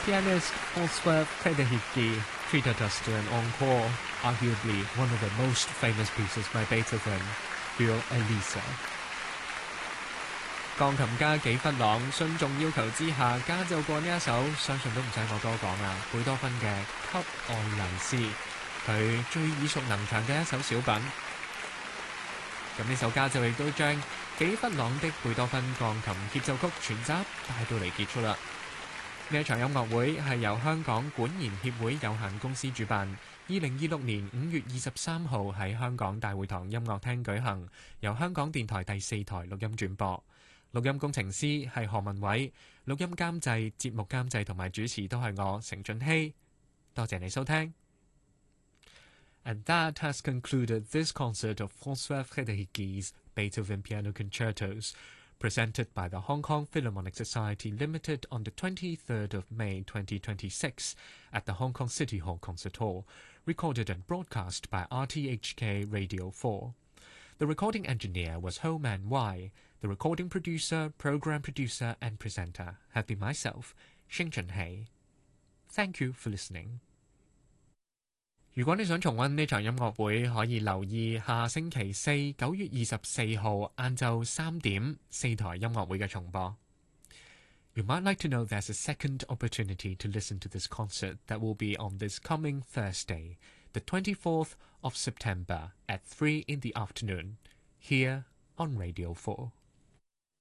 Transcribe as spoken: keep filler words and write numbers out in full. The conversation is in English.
Pianist François Frédérici treated us to an encore, arguably one of the most famous pieces by Beethoven, Für Elisa。鋼琴家紀弗朗順眾要求之下加奏過呢一首，相信都唔使我多講啦，貝多芬嘅《給愛麗絲》，佢最耳熟能詳嘅一首小品。咁呢首家奏亦都將紀弗朗的貝多芬鋼琴協奏曲全集帶到嚟結束啦。呢一場音樂會係由香港管弦協會有限公司主辦，二零二六年五月二十三號喺香港大會堂音樂廳舉行，由香港電台第四台錄音轉播。錄音工程師係何文偉，錄音監製、節目監製同埋主持都係我成俊熙。多謝你收聽。And that has concluded this concert of François Frédérici's Beethoven Piano Concertos, presented by the Hong Kong Philharmonic Society Limited on the twenty-third of May twenty twenty-six at the Hong Kong City Hall Concert Hall, recorded and broadcast by R T H K Radio four. The recording engineer was Ho Man Wai. The recording producer, program producer, and presenter have been myself, Xing Chunhei. Thank you for listening. 如果你想重溫呢場音樂會，可以留意下星期四九月二十四號晏晝三點四台音樂會嘅重播。You might like to know there's a second opportunity to listen to this concert that will be on this coming Thursday, the twenty-fourth of September at three in the afternoon, here on Radio four.